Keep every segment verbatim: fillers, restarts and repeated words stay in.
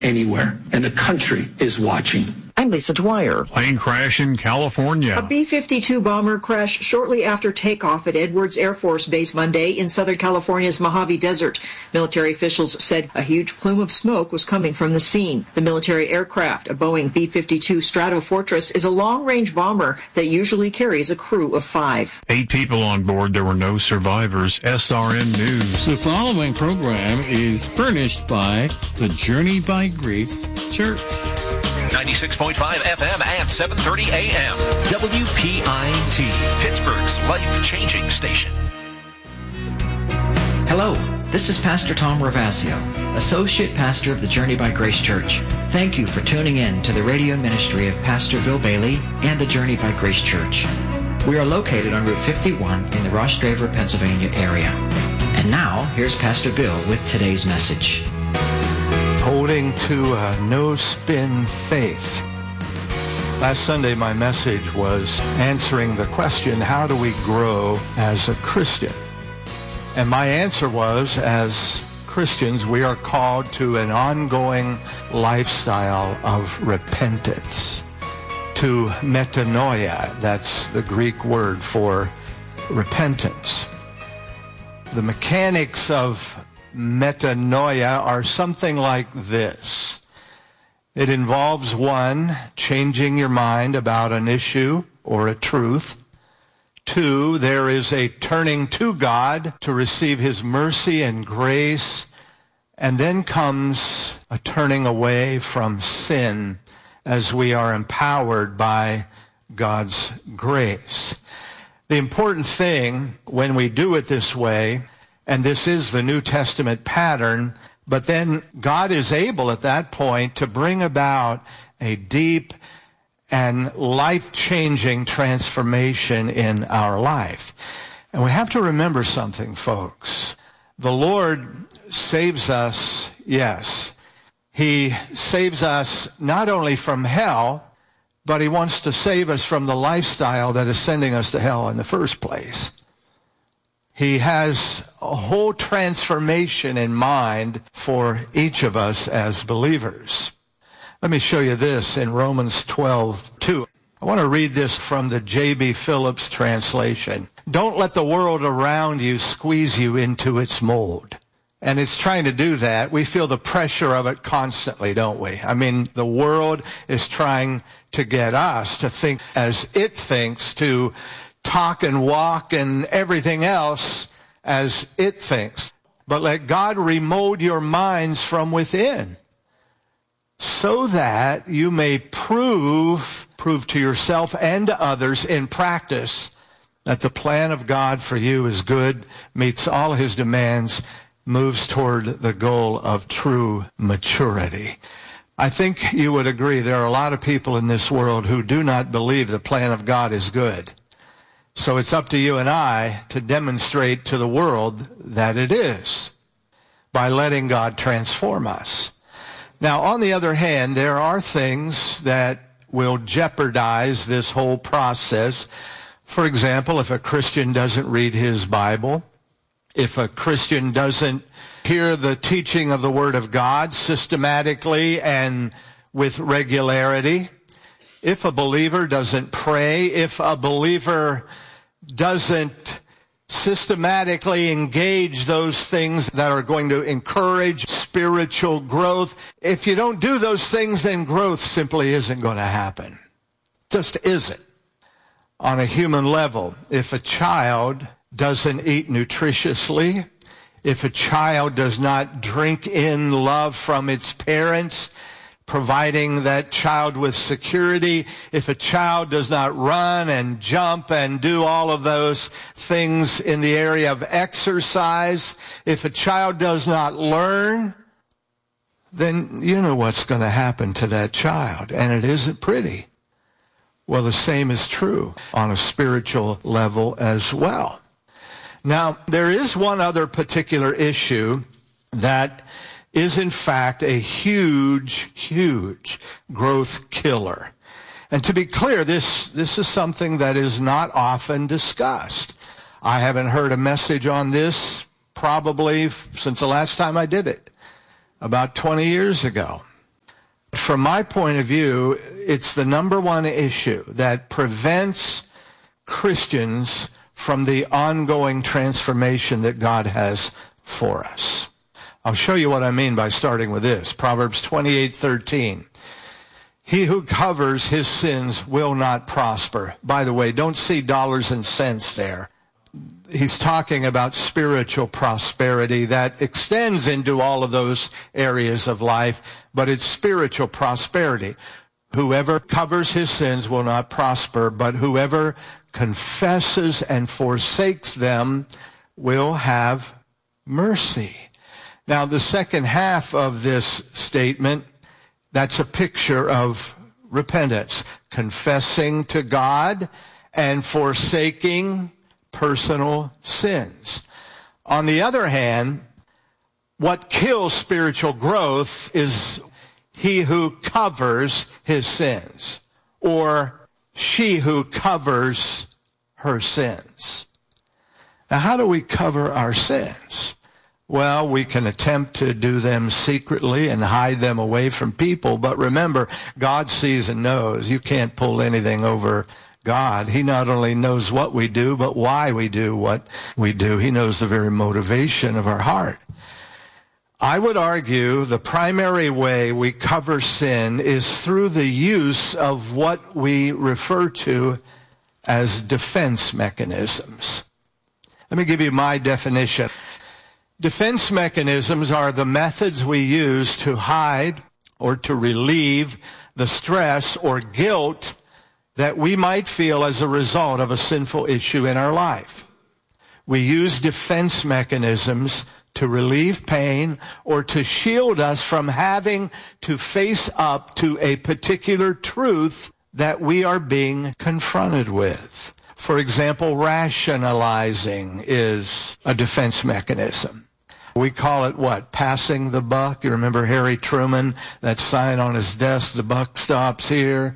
anywhere, and the country is watching. I'm Lisa Dwyer. Plane crash in California. A B fifty-two bomber crashed shortly after takeoff at Edwards Air Force Base Monday in Southern California's Mojave Desert. Military officials said a huge plume of smoke was coming from the scene. The military aircraft, a Boeing B fifty-two Stratofortress, is a long-range bomber that usually carries a crew of five. Eight people on board. There were no survivors. S R N News. The following program is furnished by the Journey by Grace Church. ninety-six point five F M and seven thirty A M. W P I T, Pittsburgh's life-changing station. Hello, this is Pastor Tom Ravasio, Associate Pastor of the Journey by Grace Church. Thank you for tuning in to the radio ministry of Pastor Bill Bailey and the Journey by Grace Church. We are located on Route fifty-one in the Ross Draver, Pennsylvania area. And now, here's Pastor Bill with today's message. Holding to a no-spin faith. Last Sunday, my message was answering the question, how do we grow as a Christian? And my answer was, as Christians, we are called to an ongoing lifestyle of repentance, to metanoia. That's the Greek word for repentance. The mechanics of metanoia are something like this. It involves, one, changing your mind about an issue or a truth. Two, there is a turning to God to receive His mercy and grace. And then comes a turning away from sin as we are empowered by God's grace. The important thing when we do it this way, and this is the New Testament pattern, but then God is able at that point to bring about a deep and life-changing transformation in our life. And we have to remember something, folks. The Lord saves us, yes. He saves us not only from hell, but He wants to save us from the lifestyle that is sending us to hell in the first place. He has a whole transformation in mind for each of us as believers. Let me show you this in Romans twelve two. I want to read this from the J B Phillips translation. Don't let the world around you squeeze you into its mold. And it's trying to do that. We feel the pressure of it constantly, don't we? I mean, the world is trying to get us to think as it thinks, to talk and walk and everything else as it thinks. But let God remold your minds from within so that you may prove, prove to yourself and to others in practice that the plan of God for you is good, meets all His demands, moves toward the goal of true maturity. I think you would agree there are a lot of people in this world who do not believe the plan of God is good. So it's up to you and I to demonstrate to the world that it is by letting God transform us. Now, on the other hand, there are things that will jeopardize this whole process. For example, if a Christian doesn't read his Bible, if a Christian doesn't hear the teaching of the Word of God systematically and with regularity, if a believer doesn't pray, if a believer doesn't systematically engage those things that are going to encourage spiritual growth, if you don't do those things, then growth simply isn't going to happen. Just isn't. On a human level, if a child doesn't eat nutritiously, if a child does not drink in love from its parents, providing that child with security, if a child does not run and jump and do all of those things in the area of exercise, if a child does not learn, then you know what's going to happen to that child, and it isn't pretty. Well, the same is true on a spiritual level as well. Now, there is one other particular issue that is in fact a huge, huge growth killer. And to be clear, this, this is something that is not often discussed. I haven't heard a message on this probably since the last time I did it, about twenty years ago. From my point of view, it's the number one issue that prevents Christians from the ongoing transformation that God has for us. I'll show you what I mean by starting with this. Proverbs twenty-eight thirteen. He who covers his sins will not prosper. By the way, don't see dollars and cents there. He's talking about spiritual prosperity that extends into all of those areas of life, but it's spiritual prosperity. Whoever covers his sins will not prosper, but whoever confesses and forsakes them will have mercy. Now, the second half of this statement, that's a picture of repentance, confessing to God and forsaking personal sins. On the other hand, what kills spiritual growth is he who covers his sins, or she who covers her sins. Now, how do we cover our sins? Well, we can attempt to do them secretly and hide them away from people, but remember, God sees and knows. You can't pull anything over God. He not only knows what we do, but why we do what we do. He knows the very motivation of our heart. I would argue the primary way we cover sin is through the use of what we refer to as defense mechanisms. Let me give you my definition. Defense mechanisms are the methods we use to hide or to relieve the stress or guilt that we might feel as a result of a sinful issue in our life. We use defense mechanisms to relieve pain or to shield us from having to face up to a particular truth that we are being confronted with. For example, rationalizing is a defense mechanism. We call it what? Passing the buck. You remember Harry Truman, that sign on his desk, the buck stops here.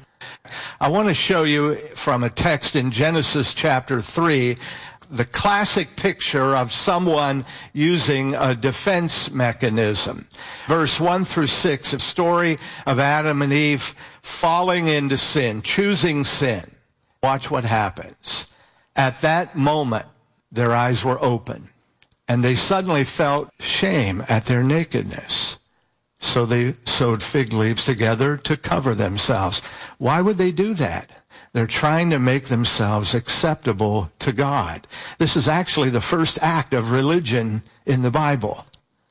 I want to show you from a text in Genesis chapter three, the classic picture of someone using a defense mechanism. Verse one through six, a story of Adam and Eve falling into sin, choosing sin. Watch what happens. At that moment, their eyes were open, and they suddenly felt shame at their nakedness. So they sewed fig leaves together to cover themselves. Why would they do that? They're trying to make themselves acceptable to God. This is actually the first act of religion in the Bible.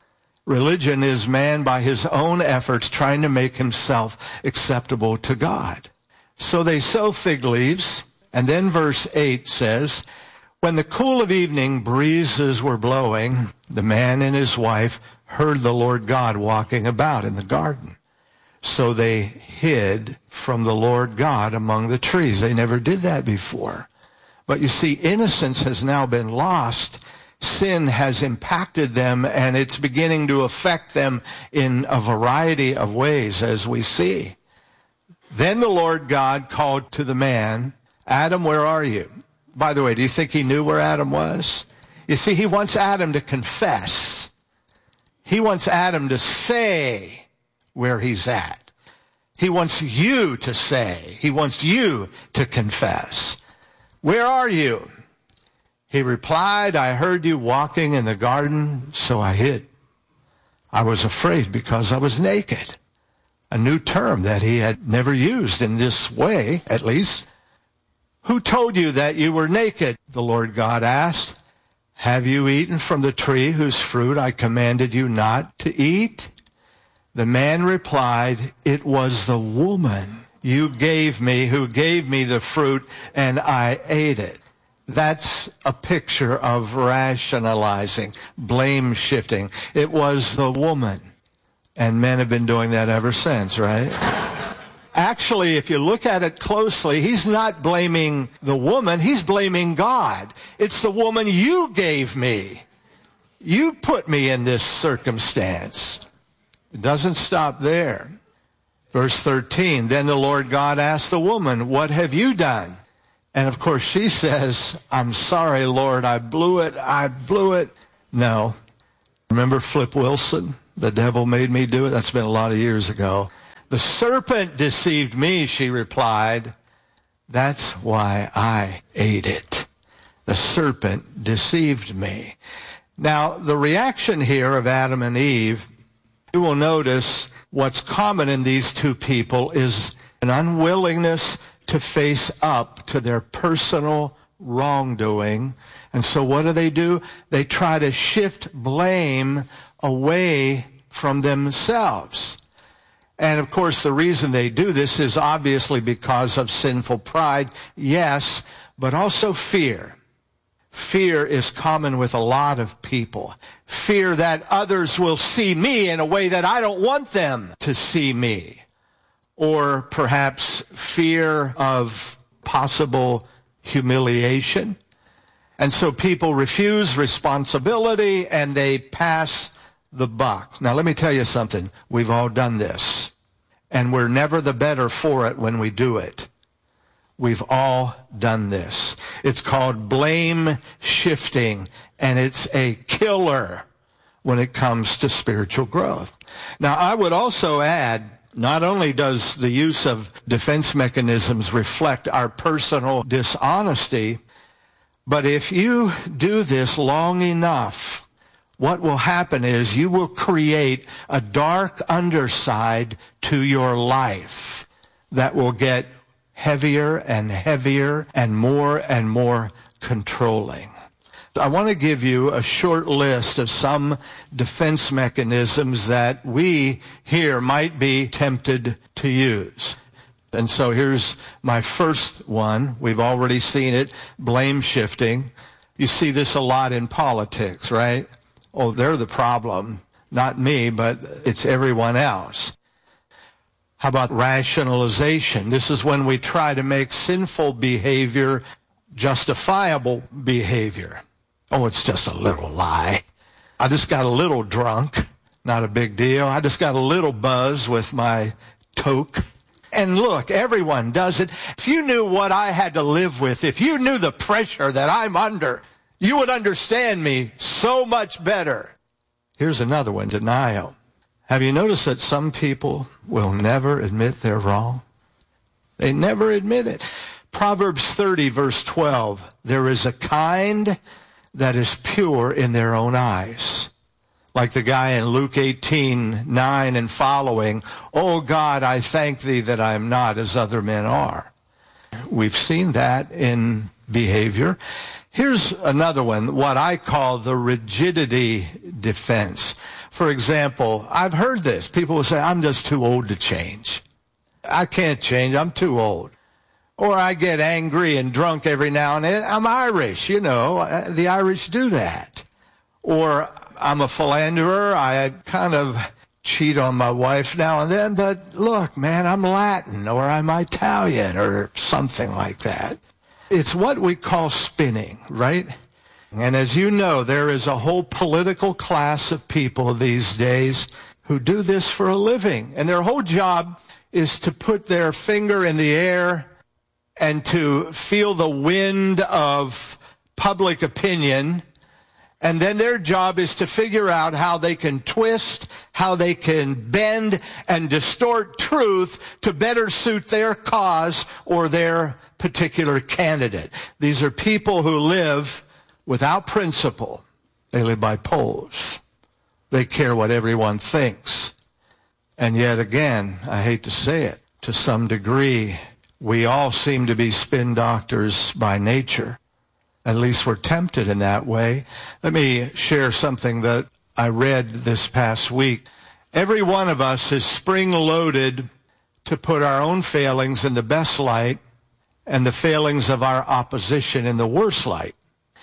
Religion is man by his own efforts trying to make himself acceptable to God. So they sew fig leaves, and then verse eight says, when the cool of evening breezes were blowing, the man and his wife heard the Lord God walking about in the garden. So they hid from the Lord God among the trees. They never did that before. But you see, innocence has now been lost. Sin has impacted them, and it's beginning to affect them in a variety of ways, as we see. Then the Lord God called to the man, Adam, where are you? By the way, do you think he knew where Adam was? You see, he wants Adam to confess. He wants Adam to say where he's at. He wants you to say. He wants you to confess. Where are you? He replied, I heard you walking in the garden, so I hid. I was afraid because I was naked. A new term that he had never used in this way, at least. Who told you that you were naked? The Lord God asked. Have you eaten from the tree whose fruit I commanded you not to eat? The man replied, it was the woman you gave me who gave me the fruit, and I ate it. That's a picture of rationalizing, blame shifting. It was the woman. And men have been doing that ever since, right? Actually, if you look at it closely, he's not blaming the woman, he's blaming God. It's the woman you gave me. You put me in this circumstance. It doesn't stop there. Verse thirteen, then the Lord God asked the woman, what have you done? And of course she says, I'm sorry, Lord, I blew it, I blew it. No. Remember Flip Wilson? The devil made me do it? That's been a lot of years ago. The serpent deceived me, she replied. That's why I ate it. The serpent deceived me. Now, the reaction here of Adam and Eve, you will notice what's common in these two people is an unwillingness to face up to their personal wrongdoing. And so what do they do? They try to shift blame away from themselves. And of course, the reason they do this is obviously because of sinful pride, yes, but also fear. Fear is common with a lot of people. Fear that others will see me in a way that I don't want them to see me. Or perhaps fear of possible humiliation. And so people refuse responsibility and they pass the buck. Now let me tell you something. We've all done this. And we're never the better for it when we do it. We've all done this. It's called blame shifting, and it's a killer when it comes to spiritual growth. Now, I would also add, not only does the use of defense mechanisms reflect our personal dishonesty, but if you do this long enough, what will happen is you will create a dark underside to your life that will get heavier and heavier and more and more controlling. I want to give you a short list of some defense mechanisms that we here might be tempted to use. And so here's my first one. We've already seen it, blame shifting. You see this a lot in politics, right? Oh, they're the problem. Not me, but it's everyone else. How about rationalization? This is when we try to make sinful behavior justifiable behavior. Oh, it's just a little lie. I just got a little drunk. Not a big deal. I just got a little buzz with my toke. And look, everyone does it. If you knew what I had to live with, if you knew the pressure that I'm under, you would understand me so much better. Here's another one, denial. Have you noticed that some people will never admit they're wrong? They never admit it. Proverbs thirty, verse twelve, there is a kind that is pure in their own eyes. Like the guy in Luke eighteen, nine and following, oh God, I thank thee that I am not as other men are. We've seen that in behavior. Here's another one, what I call the rigidity defense. For example, I've heard this. People will say, I'm just too old to change. I can't change. I'm too old. Or I get angry and drunk every now and then. I'm Irish, you know. The Irish do that. Or I'm a philanderer. I kind of cheat on my wife now and then. But look, man, I'm Latin or I'm Italian or something like that. It's what we call spinning, right? And as you know, there is a whole political class of people these days who do this for a living. And their whole job is to put their finger in the air and to feel the wind of public opinion. And then their job is to figure out how they can twist, how they can bend and distort truth to better suit their cause or their particular candidate. These are people who live without principle. They live by polls. They care what everyone thinks. And yet again, I hate to say it, to some degree, we all seem to be spin doctors by nature. At least we're tempted in that way. Let me share something that I read this past week. Every one of us is spring-loaded to put our own failings in the best light and the failings of our opposition in the worst light.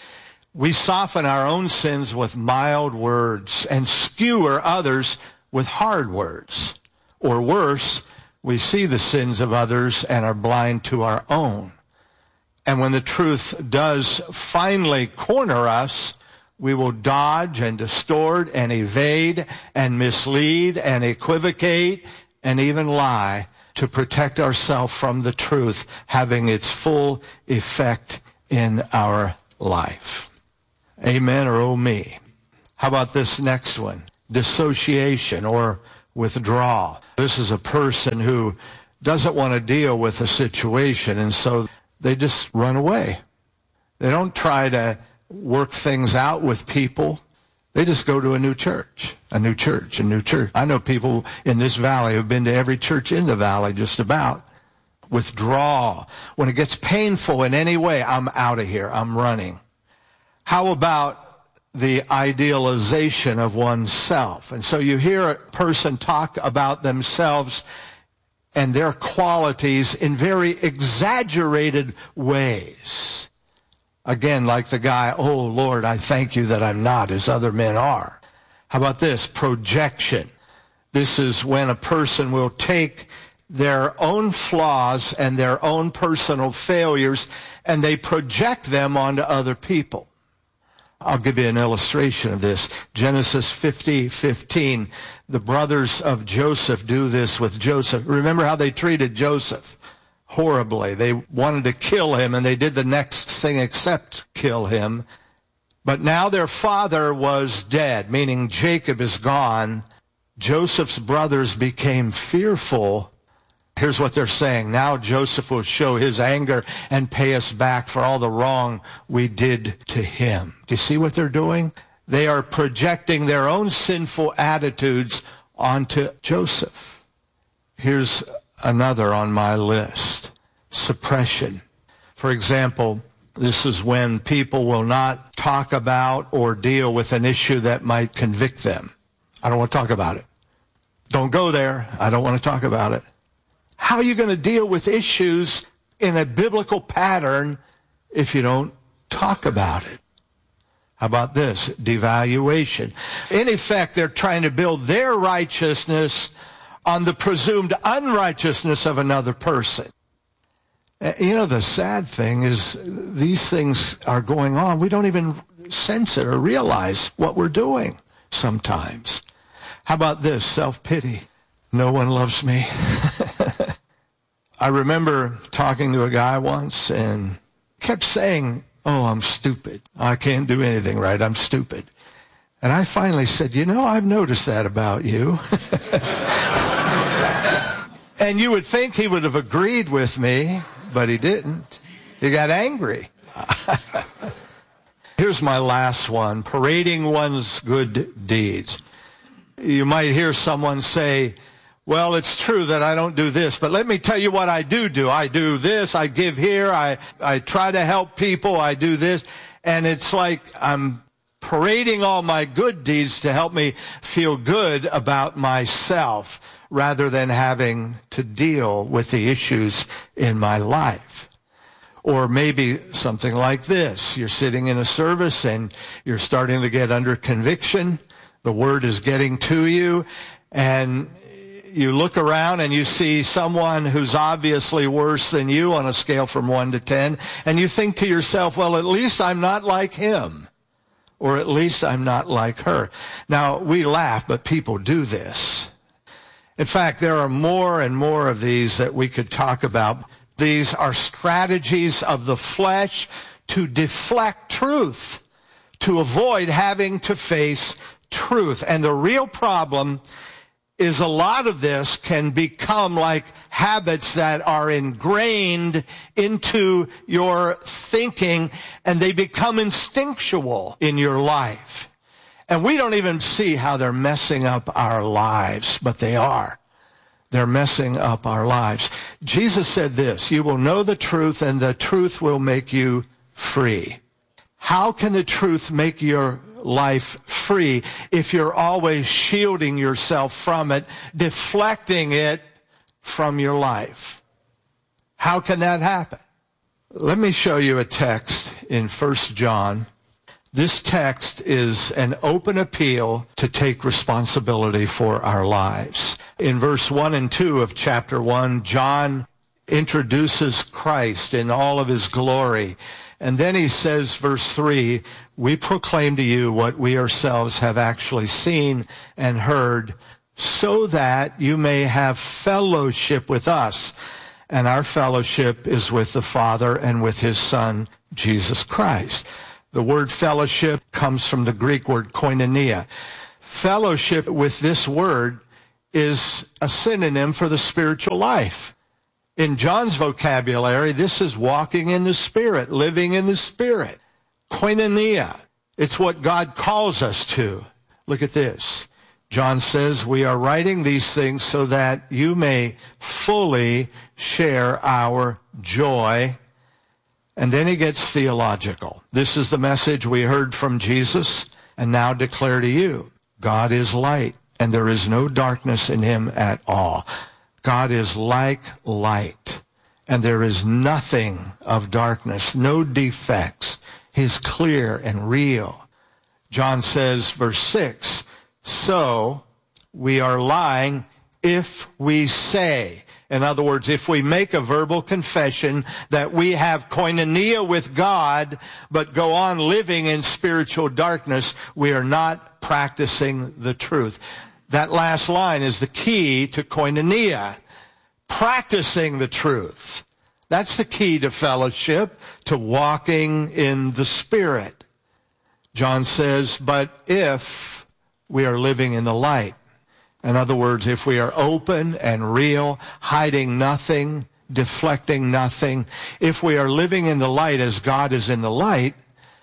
We soften our own sins with mild words and skewer others with hard words. Or worse, we see the sins of others and are blind to our own. And when the truth does finally corner us, we will dodge and distort and evade and mislead and equivocate and even lie to protect ourselves from the truth having its full effect in our life. Amen or oh me. How about this next one? Dissociation or withdraw. This is a person who doesn't want to deal with a situation, and so they just run away. They don't try to work things out with people. They just go to a new church, a new church, a new church. I know people in this valley who've been to every church in the valley just about. Withdraw. When it gets painful in any way, I'm out of here. I'm running. How about the idealization of oneself? And so you hear a person talk about themselves and their qualities in very exaggerated ways. Again, like the guy, oh, Lord, I thank you that I'm not as other men are. How about this? Projection. This is when a person will take their own flaws and their own personal failures and they project them onto other people. I'll give you an illustration of this. Genesis fifty fifteen. The brothers of Joseph do this with Joseph. Remember how they treated Joseph? Horribly. They wanted to kill him, and they did the next thing except kill him. But now their father was dead, meaning Jacob is gone. Joseph's brothers became fearful. Here's what they're saying. Now Joseph will show his anger and pay us back for all the wrong we did to him. Do you see what they're doing? They are projecting their own sinful attitudes onto Joseph. Here's another on my list. Suppression. For example, this is when people will not talk about or deal with an issue that might convict them. I don't want to talk about it. Don't go there. I don't want to talk about it. How are you going to deal with issues in a biblical pattern if you don't talk about it? How about this? Devaluation. In effect, they're trying to build their righteousness on the presumed unrighteousness of another person. You know, the sad thing is these things are going on. We don't even sense it or realize what we're doing sometimes. How about this? Self-pity. No one loves me. I remember talking to a guy once and kept saying, oh, I'm stupid. I can't do anything right. I'm stupid. And I finally said, you know, I've noticed that about you. And you would think he would have agreed with me, but he didn't. He got angry. Here's my last one, parading one's good deeds. You might hear someone say, well, it's true that I don't do this, but let me tell you what I do do. I do this, I give here, I, I try to help people, I do this. And it's like I'm parading all my good deeds to help me feel good about myself rather than having to deal with the issues in my life. Or maybe something like this. You're sitting in a service and you're starting to get under conviction. The word is getting to you, and you look around and you see someone who's obviously worse than you on a scale from one to ten, and you think to yourself, well, at least I'm not like him, or at least I'm not like her. Now, we laugh, but people do this. In fact, there are more and more of these that we could talk about. These are strategies of the flesh to deflect truth, to avoid having to face truth. And the real problem is a lot of this can become like habits that are ingrained into your thinking, and they become instinctual in your life. And we don't even see how they're messing up our lives, but they are. They're messing up our lives. Jesus said this, you will know the truth, and the truth will make you free. How can the truth make your life free if you're always shielding yourself from it, deflecting it from your life? How can that happen? Let me show you a text in First John. This text is an open appeal to take responsibility for our lives. In verse one and two of chapter one, John introduces Christ in all of his glory. And then he says, verse three, we proclaim to you what we ourselves have actually seen and heard, so that you may have fellowship with us. And our fellowship is with the Father and with his Son, Jesus Christ. The word fellowship comes from the Greek word koinonia. Fellowship with this word is a synonym for the spiritual life. In John's vocabulary, this is walking in the Spirit, living in the Spirit. Koinonia. It's what God calls us to. Look at this. John says, we are writing these things so that you may fully share our joy. And then he gets theological. This is the message we heard from Jesus and now declare to you. God is light, and there is no darkness in him at all. God is like light, and there is nothing of darkness, no defects. He's clear and real. John says, verse six, so we are lying if we say. In other words, if we make a verbal confession that we have koinonia with God, but go on living in spiritual darkness, we are not practicing the truth. That last line is the key to koinonia, practicing the truth. That's the key to fellowship, to walking in the Spirit. John says, but if we are living in the light, in other words, if we are open and real, hiding nothing, deflecting nothing, if we are living in the light as God is in the light,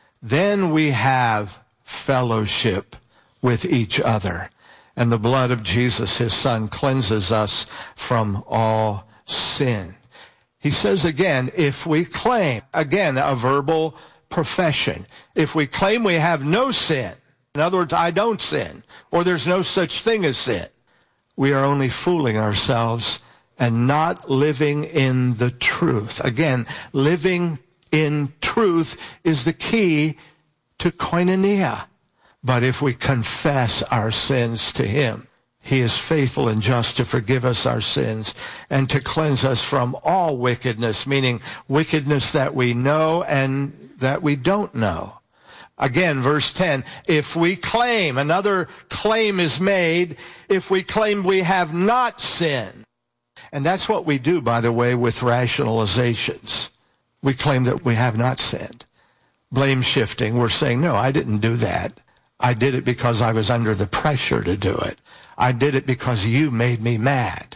then we have fellowship with each other. And the blood of Jesus, his Son, cleanses us from all sin. He says again, if we claim, again, a verbal profession, if we claim we have no sin, in other words, I don't sin, or there's no such thing as sin, we are only fooling ourselves and not living in the truth. Again, living in truth is the key to koinonia. But if we confess our sins to him, he is faithful and just to forgive us our sins and to cleanse us from all wickedness, meaning wickedness that we know and that we don't know. Again, verse ten, if we claim, another claim is made, if we claim we have not sinned. And that's what we do, by the way, with rationalizations. We claim that we have not sinned. Blame shifting, we're saying, no, I didn't do that. I did it because I was under the pressure to do it. I did it because you made me mad.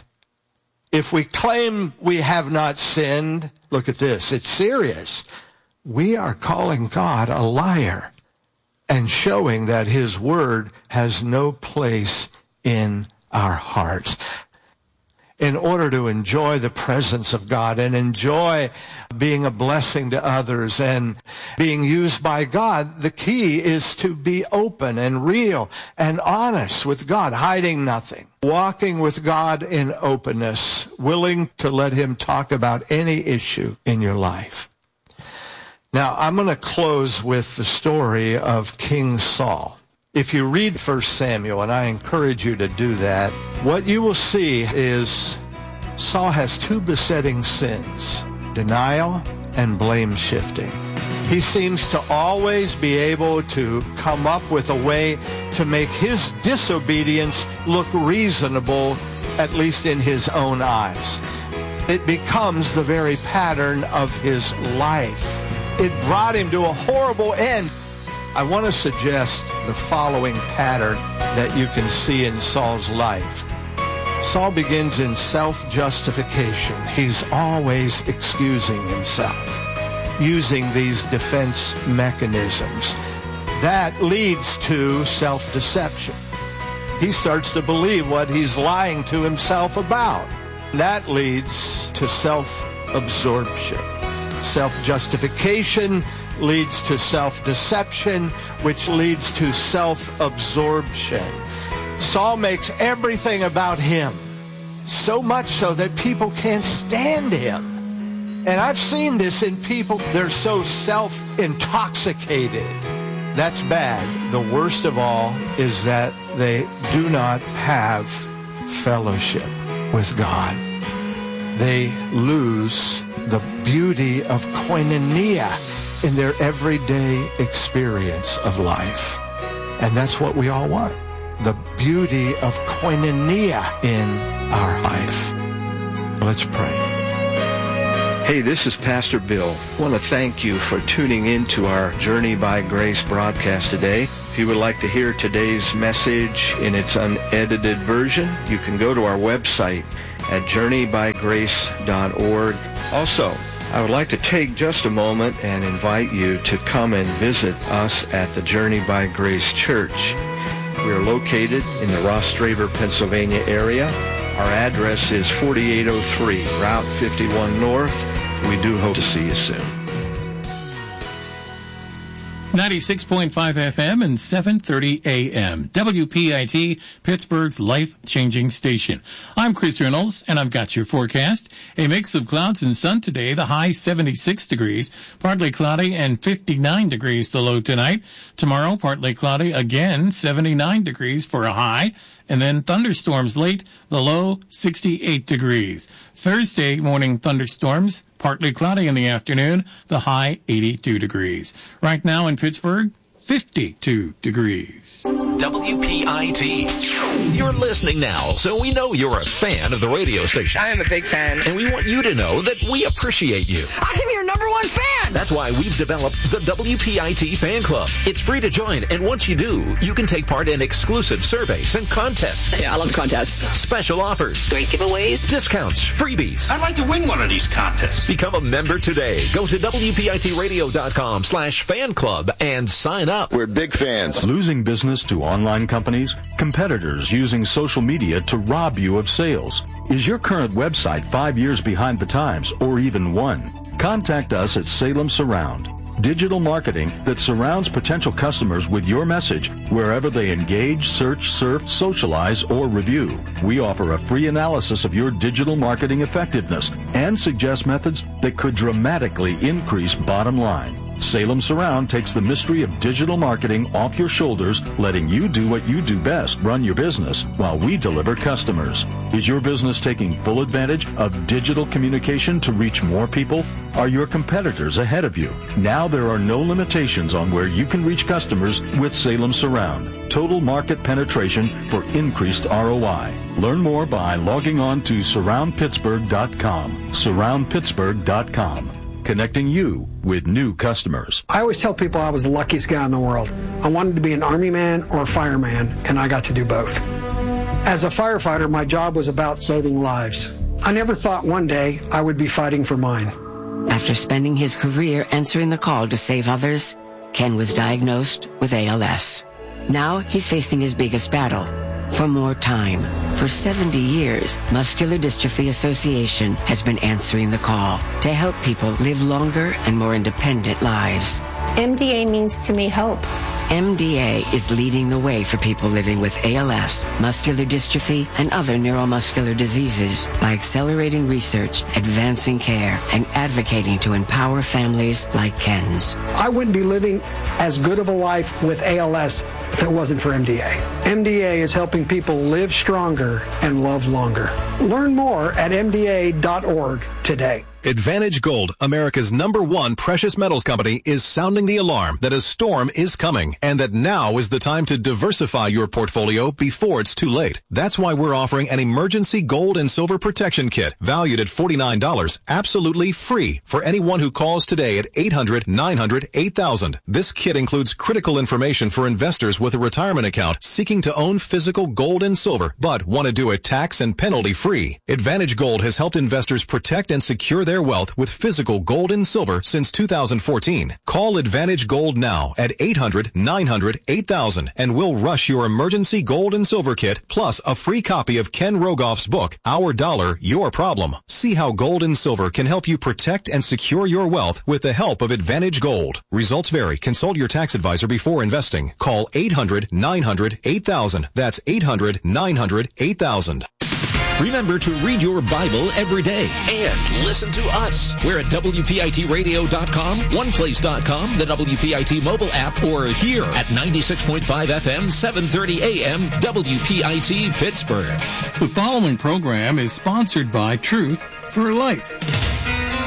If we claim we have not sinned, look at this, it's serious. We are calling God a liar and showing that his word has no place in our hearts. In order to enjoy the presence of God and enjoy being a blessing to others and being used by God, the key is to be open and real and honest with God, hiding nothing, walking with God in openness, willing to let him talk about any issue in your life. Now, I'm going to close with the story of King Saul. If you read First Samuel, and I encourage you to do that, what you will see is Saul has two besetting sins, denial and blame shifting. He seems to always be able to come up with a way to make his disobedience look reasonable, at least in his own eyes. It becomes the very pattern of his life. It brought him to a horrible end. I want to suggest the following pattern that you can see in Saul's life. Saul begins in self-justification. He's always excusing himself, using these defense mechanisms. That leads to self-deception. He starts to believe what he's lying to himself about. That leads to self-absorption. Self-justification leads to self-deception, which leads to self-absorption. Saul makes everything about him, so much so that people can't stand him. And I've seen this in people, they're so self-intoxicated. That's bad. The worst of all is that they do not have fellowship with God. They lose the beauty of koinonia in their everyday experience of life. And that's what we all want, the beauty of koinonia in our life. Let's pray. Hey, this is Pastor Bill. I want to thank you for tuning in to our Journey by Grace broadcast today. If you would like to hear today's message in its unedited version, you can go to our website at journey by grace dot org. Also, I would like to take just a moment and invite you to come and visit us at the Journey by Grace Church. We are located in the Ross Draver, Pennsylvania area. Our address is forty-eight oh three Route fifty-one North. We do hope to see you soon. ninety-six point five F M and seven thirty A M. W P I T, Pittsburgh's life-changing station. I'm Chris Reynolds, and I've got your forecast. A mix of clouds and sun today, the high seventy-six degrees, partly cloudy and fifty-nine degrees the low tonight. Tomorrow, partly cloudy, again, seventy-nine degrees for a high, and then thunderstorms late, the low sixty-eight degrees. Thursday morning thunderstorms, partly cloudy in the afternoon, the high eighty-two degrees. Right now in Pittsburgh, fifty-two degrees. W P I T. You're listening now, so we know you're a fan of the radio station. I am a big fan. And we want you to know that we appreciate you. I'm your number one fan! That's why we've developed the W P I T Fan Club. It's free to join, and once you do, you can take part in exclusive surveys and contests. Yeah, I love contests. Special offers. Great giveaways. Discounts. Freebies. I'd like to win one of these contests. Become a member today. Go to W P I T radio dot com slash fan club and sign up. We're big fans. Losing business to online companies, competitors using social media to rob you of sales. Is your current website five years behind the times or even one? Contact us at Salem Surround. Digital marketing that surrounds potential customers with your message wherever they engage, search, surf, socialize, or review. We offer a free analysis of your digital marketing effectiveness and suggest methods that could dramatically increase bottom line. Salem Surround takes the mystery of digital marketing off your shoulders, letting you do what you do best, run your business, while we deliver customers. Is your business taking full advantage of digital communication to reach more people? Are your competitors ahead of you? Now there are no limitations on where you can reach customers with Salem Surround. Total market penetration for increased R O I. Learn more by logging on to surround pittsburgh dot com. surround pittsburgh dot com. Connecting you with new customers. I always tell people I was the luckiest guy in the world. I wanted to be an Army man or a fireman, and I got to do both. As a firefighter, my job was about saving lives. I never thought one day I would be fighting for mine. After spending his career answering the call to save others, Ken was diagnosed with A L S. Now he's facing his biggest battle, for more time. For seventy years, Muscular Dystrophy Association has been answering the call to help people live longer and more independent lives. M D A means to me hope. M D A is leading the way for people living with A L S, muscular dystrophy, and other neuromuscular diseases by accelerating research, advancing care, and advocating to empower families like Ken's. I wouldn't be living as good of a life with A L S if it wasn't for M D A. M D A is helping people live stronger and love longer. Learn more at M D A dot org today. Advantage Gold, America's number one precious metals company, is sounding the alarm that a storm is coming and that now is the time to diversify your portfolio before it's too late. That's why we're offering an emergency gold and silver protection kit valued at forty-nine dollars, absolutely free for anyone who calls today at eight hundred, nine hundred, eight thousand. This kit includes critical information for investors with a retirement account seeking to own physical gold and silver but want to do it tax and penalty free. Advantage Gold has helped investors protect and secure their their wealth with physical gold and silver since two thousand fourteen. Call Advantage Gold now at eight hundred, nine hundred, eight thousand and we'll rush your emergency gold and silver kit plus a free copy of Ken Rogoff's book, Our Dollar, Your Problem. See how gold and silver can help you protect and secure your wealth with the help of Advantage Gold. Results vary. Consult your tax advisor before investing. Call eight hundred, nine hundred, eight thousand. That's eight hundred, nine hundred, eight thousand. Remember to read your Bible every day and listen to us. We're at W P I T radio dot com, one place dot com, the W P I T mobile app, or here at ninety-six point five F M, seven thirty A M, W P I T Pittsburgh. The following program is sponsored by Truth for Life.